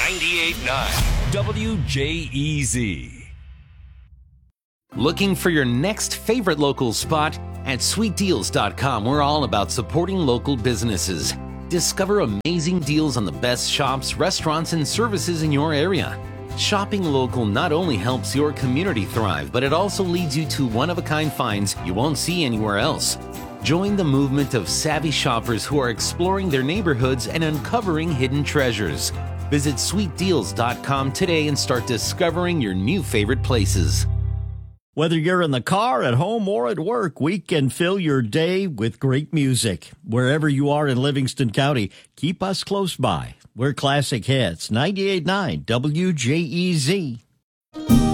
98.9 WJEZ. Looking for your next favorite local spot? At sweetdeals.com, we're all about supporting local businesses. Discover amazing deals on the best shops, restaurants, and services in your area. Shopping local not only helps your community thrive, but it also leads you to one-of-a-kind finds you won't see anywhere else. Join the movement of savvy shoppers who are exploring their neighborhoods and uncovering hidden treasures. Visit sweetdeals.com today and start discovering your new favorite places. Whether you're in the car, at home, or at work, we can fill your day with great music. Wherever you are in Livingston County, keep us close by. We're Classic Hits, 98.9 WJEZ.